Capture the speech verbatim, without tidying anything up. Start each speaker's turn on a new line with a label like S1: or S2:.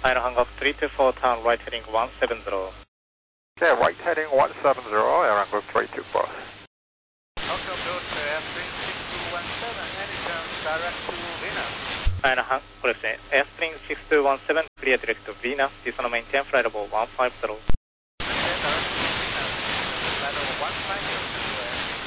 S1: Final hangoff three two four, turn right heading one seven zero.
S2: Okay, right heading one seven zero, Air Hangoff three two four.
S3: Welcome to Airstream six two one seven, any turns direct to Venus.
S1: Final hang, これですね、Airstream six two one seven, clear direct to Venus, Dishonor maintain flight level one five zero.